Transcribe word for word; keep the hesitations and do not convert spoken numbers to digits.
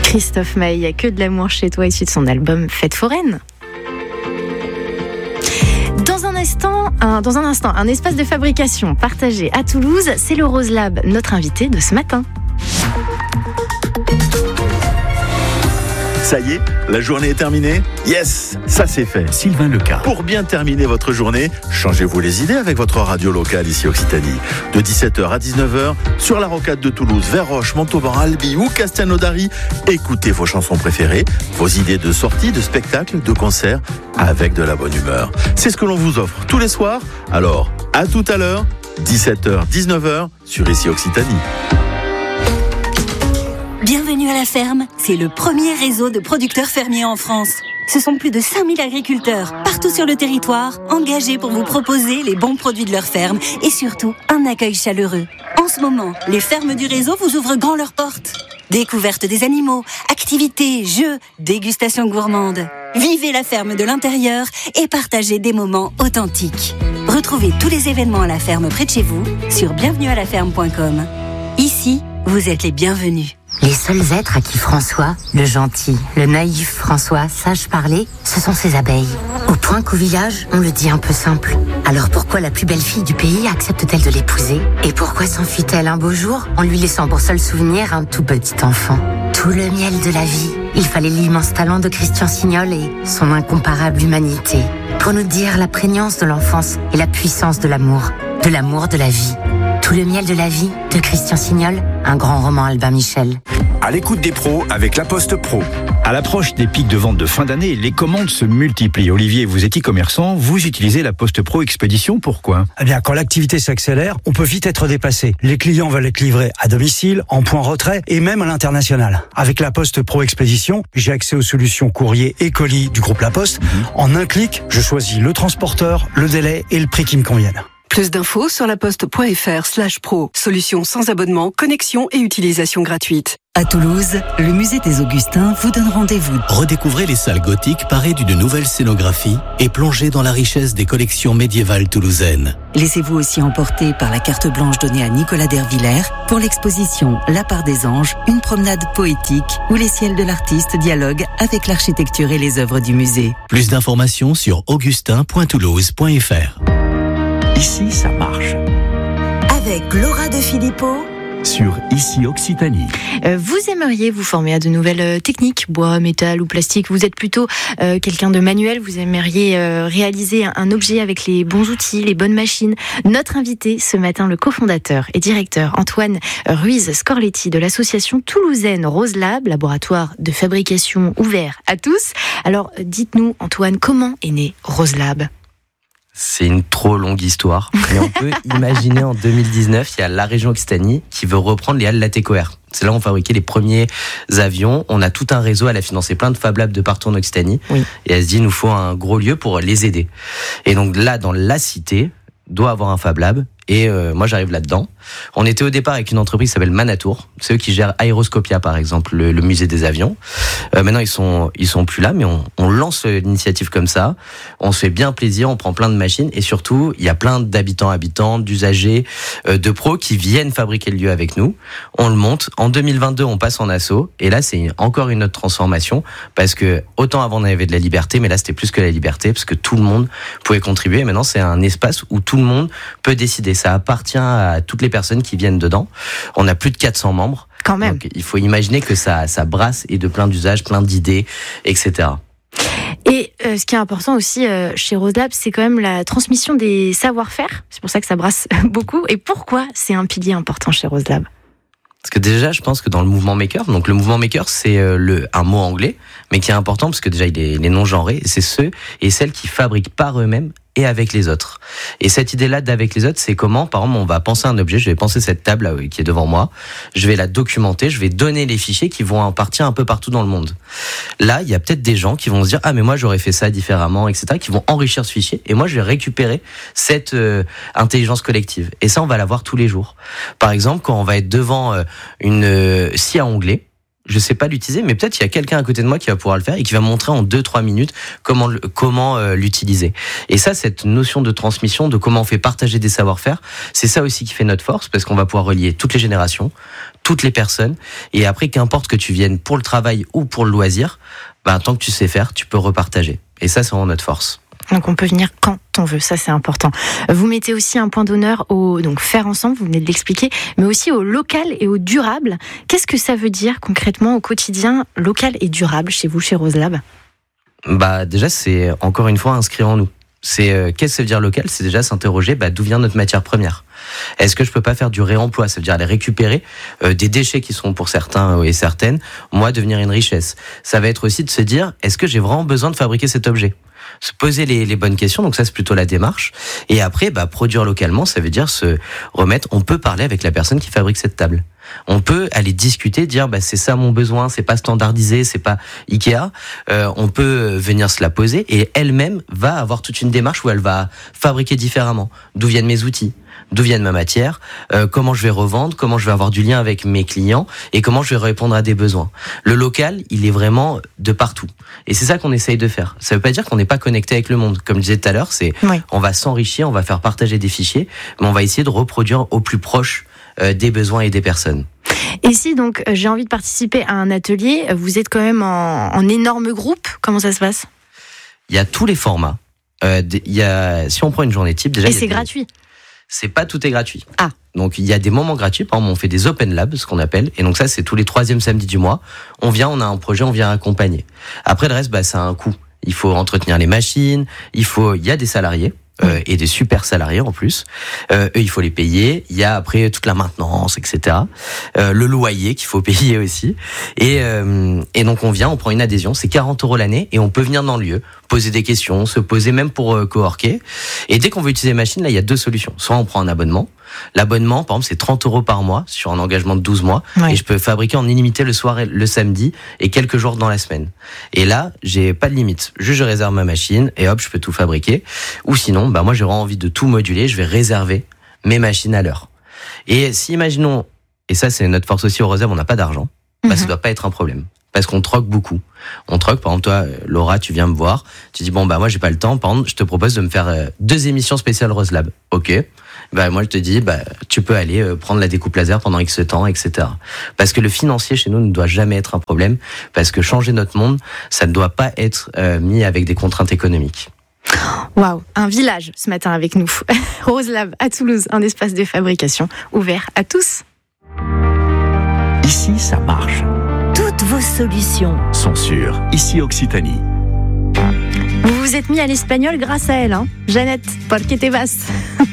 Christophe Maé, il n'y a que de l'amour chez toi, issu de son album Fête foraine. Dans un instant, un, dans un instant, un espace de fabrication partagé à Toulouse, c'est le Rose Lab, notre invité de ce matin. Ça y est, la journée est terminée ? Yes, ça c'est fait. Sylvain Leca. Pour bien terminer votre journée, changez-vous les idées avec votre radio locale ici Occitanie. De dix-sept heures à dix-neuf heures, sur la rocade de Toulouse, Verroche, Montauban, Albi ou Castelnaudary, écoutez vos chansons préférées, vos idées de sorties, de spectacles, de concerts, avec de la bonne humeur. C'est ce que l'on vous offre tous les soirs. Alors, à tout à l'heure, dix-sept heures, dix-neuf heures, sur ici Occitanie. Bienvenue à la ferme, c'est le premier réseau de producteurs fermiers en France. Ce sont plus de cinq mille agriculteurs, partout sur le territoire, engagés pour vous proposer les bons produits de leur ferme et surtout un accueil chaleureux. En ce moment, les fermes du réseau vous ouvrent grand leurs portes. Découverte des animaux, activités, jeux, dégustations gourmandes. Vivez la ferme de l'intérieur et partagez des moments authentiques. Retrouvez tous les événements à la ferme près de chez vous sur bienvenue à la ferme point com. Ici, vous êtes les bienvenus. Les seuls êtres à qui François, le gentil, le naïf François, sache parler, ce sont ses abeilles. Au point qu'au village, on le dit un peu simple. Alors pourquoi la plus belle fille du pays accepte-t-elle de l'épouser ? Et pourquoi s'enfuit-elle un beau jour en lui laissant pour seul souvenir un tout petit enfant ? Tout le miel de la vie, il fallait l'immense talent de Christian Signol et son incomparable humanité pour nous dire la prégnance de l'enfance et la puissance de l'amour, de l'amour de la vie. Tout le miel de la vie de Christian Signol, un grand roman Albin Michel. À l'écoute des pros avec La Poste Pro. À l'approche des pics de vente de fin d'année, les commandes se multiplient. Olivier, vous êtes e-commerçant, vous utilisez La Poste Pro Expédition, pourquoi ? Eh bien, quand l'activité s'accélère, on peut vite être dépassé. Les clients veulent être livrés à domicile, en point retrait et même à l'international. Avec La Poste Pro Expédition, j'ai accès aux solutions courrier et colis du groupe La Poste. Mmh. En un clic, je choisis le transporteur, le délai et le prix qui me conviennent. Plus d'infos sur laposte.fr slash pro. Solution sans abonnement, connexion et utilisation gratuite. À Toulouse, le musée des Augustins vous donne rendez-vous. Redécouvrez les salles gothiques parées d'une nouvelle scénographie et plongez dans la richesse des collections médiévales toulousaines. Laissez-vous aussi emporter par la carte blanche donnée à Nicolas Dervillers pour l'exposition La part des anges, une promenade poétique où les ciels de l'artiste dialoguent avec l'architecture et les œuvres du musée. Plus d'informations sur augustin point toulouse point f r. Ici, ça marche. Avec Laura de Philippot sur Ici Occitanie. Euh, vous aimeriez vous former à de nouvelles euh, techniques, bois, métal ou plastique. Vous êtes plutôt euh, quelqu'un de manuel. Vous aimeriez euh, réaliser un, un objet avec les bons outils, les bonnes machines. Notre invité ce matin, le cofondateur et directeur Antoine Ruiz-Scorletti de l'association toulousaine Rose Lab, laboratoire de fabrication ouvert à tous. Alors, dites-nous, Antoine, comment est né Rose Lab ? C'est une trop longue histoire, mais on peut imaginer en deux mille dix-neuf, il y a la région Occitanie qui veut reprendre les halles Latécoère. C'est là où on fabriquait les premiers avions. On a tout un réseau, elle a financé plein de Fab Labs de partout en Occitanie. Oui. Et elle se dit, il nous faut un gros lieu pour les aider. Et donc là, dans la cité, doit avoir un Fab Lab. Et euh, moi, j'arrive là-dedans. On était au départ avec une entreprise qui s'appelle Manatour. C'est eux qui gèrent Aéroscopia, par exemple, le, le musée des avions. Euh, maintenant, ils sont ils sont plus là, mais on, on lance l'initiative comme ça. On se fait bien plaisir, on prend plein de machines. Et surtout, il y a plein d'habitants, habitantes, d'usagers, euh, de pros qui viennent fabriquer le lieu avec nous. On le monte. En deux mille vingt-deux, on passe en assaut. Et là, c'est une, encore une autre transformation. Parce que autant avant, on avait de la liberté, mais là, c'était plus que la liberté, parce que tout le monde pouvait contribuer. Et maintenant, c'est un espace où tout le monde peut décider. Ça appartient à toutes les personnes qui viennent dedans. On a plus de quatre cents membres. Quand même. Donc, il faut imaginer que ça, ça brasse et de plein d'usages, plein d'idées, et cetera. Et euh, ce qui est important aussi euh, chez Rose Lab, c'est quand même la transmission des savoir-faire. C'est pour ça que ça brasse beaucoup. Et pourquoi c'est un pilier important chez Rose Lab ? Parce que déjà, je pense que dans le mouvement maker, donc le mouvement maker, c'est le, un mot anglais, mais qui est important parce que déjà, il est, il est non genré. C'est ceux et celles qui fabriquent par eux-mêmes et avec les autres. Et cette idée-là d'avec les autres, c'est comment, par exemple, on va penser un objet, je vais penser cette table là, qui est devant moi, je vais la documenter, je vais donner les fichiers qui vont en partir un peu partout dans le monde. Là, il y a peut-être des gens qui vont se dire, ah mais moi j'aurais fait ça différemment, et cetera, qui vont enrichir ce fichier, et moi je vais récupérer cette euh, intelligence collective. Et ça, on va la voir tous les jours. Par exemple, quand on va être devant euh, une euh, scie à onglet, je sais pas l'utiliser, mais peut-être il y a quelqu'un à côté de moi qui va pouvoir le faire et qui va montrer en deux trois minutes comment le- comment euh, l'utiliser. Et ça, cette notion de transmission, de comment on fait partager des savoir-faire, c'est ça aussi qui fait notre force, parce qu'on va pouvoir relier toutes les générations, toutes les personnes, et après, qu'importe que tu viennes pour le travail ou pour le loisir, bah, tant que tu sais faire, tu peux repartager. Et ça, c'est vraiment notre force. Donc on peut venir quand on veut, ça c'est important. Vous mettez aussi un point d'honneur au donc faire ensemble, vous venez de l'expliquer, mais aussi au local et au durable. Qu'est-ce que ça veut dire concrètement au quotidien, local et durable chez vous, chez Roselab ? Bah déjà, c'est encore une fois inscrit en nous. C'est euh, qu'est-ce que ça veut dire local ? C'est déjà s'interroger bah, d'où vient notre matière première. Est-ce que je peux pas faire du réemploi ? Ça veut dire aller récupérer euh, des déchets qui sont pour certains et certaines, moi devenir une richesse. Ça va être aussi de se dire est-ce que j'ai vraiment besoin de fabriquer cet objet ? Se poser les, les bonnes questions, donc ça c'est plutôt la démarche. Et après, bah, produire localement, ça veut dire se remettre. On peut parler avec la personne qui fabrique cette table. On peut aller discuter, dire bah c'est ça mon besoin, c'est pas standardisé, c'est pas Ikea. Euh, on peut venir se la poser et elle-même va avoir toute une démarche où elle va fabriquer différemment. D'où viennent mes outils ? D'où viennent ma matière, euh, comment je vais revendre, comment je vais avoir du lien avec mes clients et comment je vais répondre à des besoins. Le local, il est vraiment de partout. Et c'est ça qu'on essaye de faire. Ça veut pas dire qu'on n'est pas connecté avec le monde. Comme je disais tout à l'heure, c'est Oui. on va s'enrichir, on va faire partager des fichiers, mais on va essayer de reproduire au plus proche euh, des besoins et des personnes. Et si donc j'ai envie de participer à un atelier, vous êtes quand même en, en énorme groupe, comment ça se passe ? Il y a tous les formats. Euh, il y a, si on prend une journée type, déjà... Et il y a c'est des- gratuit ? C'est pas tout est gratuit. Ah. Donc il y a des moments gratuits. Par exemple, on fait des open labs, ce qu'on appelle. Et donc ça, c'est tous les troisièmes samedis du mois. On vient, on a un projet, on vient accompagner. Après le reste, bah, ça a un coût. Il faut entretenir les machines. Il faut, il y a des salariés. Euh, et des super salariés en plus. Euh, eux, il faut les payer. Il y a après toute la maintenance, et cetera. Euh, le loyer qu'il faut payer aussi. Et, euh, et donc on vient, on prend une adhésion, c'est quarante euros l'année et on peut venir dans le lieu, poser des questions, se poser même pour euh, coworker. Et dès qu'on veut utiliser les machines, là il y a deux solutions. Soit on prend un abonnement. L'abonnement, par exemple, c'est trente euros par mois sur un engagement de douze mois. Ouais. Et je peux fabriquer en illimité le soir et le samedi et quelques jours dans la semaine. Et là, j'ai pas de limite. Juste, je réserve ma machine et hop, je peux tout fabriquer. Ou sinon, bah, moi, j'ai vraiment envie de tout moduler. Je vais réserver mes machines à l'heure. Et si, imaginons, et ça, c'est notre force aussi au Roselab, on n'a pas d'argent, bah, ça doit pas être un problème. Parce qu'on troque beaucoup. On troque, par exemple, toi, Laura, tu viens me voir. Tu dis, bon, bah, moi, j'ai pas le temps. Par exemple, je te propose de me faire euh, deux émissions spéciales Roselab. OK. Bah, moi, je te dis, bah, tu peux aller euh, prendre la découpe laser pendant X temps, et cetera. Parce que le financier chez nous ne doit jamais être un problème. Parce que changer notre monde, ça ne doit pas être euh, mis avec des contraintes économiques. Waouh, un village ce matin avec nous. Roselab à Toulouse, un espace de fabrication ouvert à tous. Ici, ça marche. Toutes vos solutions Sont sur Ici Occitanie. Vous vous êtes mis à l'espagnol grâce à elle, hein, Jeannette, porque te vas.